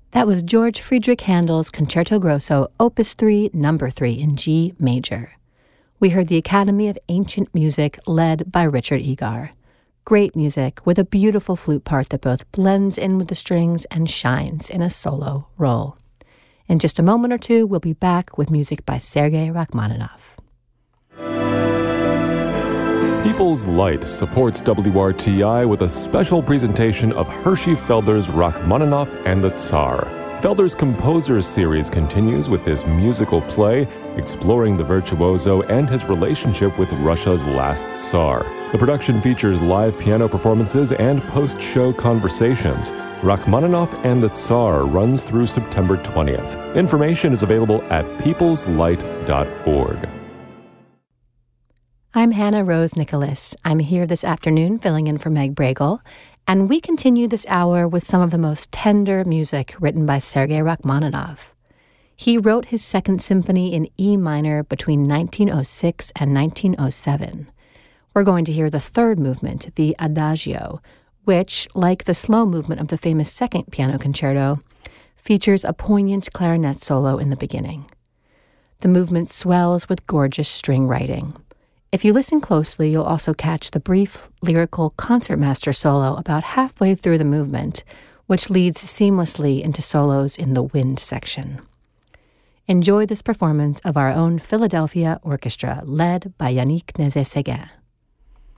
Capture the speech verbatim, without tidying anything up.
That was George Friedrich Handel's Concerto Grosso, Opus three, Number three in G major. We heard the Academy of Ancient Music led by Richard Egar. Great music with a beautiful flute part that both blends in with the strings and shines in a solo role. In just a moment or two, we'll be back with music by Sergei Rachmaninoff. People's Light supports W R T I with a special presentation of Hershey Felder's Rachmaninoff and the Tsar. Felder's Composers series continues with this musical play exploring the virtuoso and his relationship with Russia's last Tsar. The production features live piano performances and post-show conversations. Rachmaninoff and the Tsar runs through September twentieth. Information is available at peoples light dot org. I'm Hannah Rose Nicholas. I'm here this afternoon filling in for Meg Bregel, and we continue this hour with some of the most tender music written by Sergei Rachmaninoff. He wrote his Second Symphony in E minor between nineteen oh six and nineteen oh seven. We're going to hear the third movement, the Adagio, which, like the slow movement of the famous Second Piano Concerto, features a poignant clarinet solo in the beginning. The movement swells with gorgeous string writing. If you listen closely, you'll also catch the brief lyrical concertmaster solo about halfway through the movement, which leads seamlessly into solos in the wind section. Enjoy this performance of our own Philadelphia Orchestra, led by Yannick Nézet-Séguin.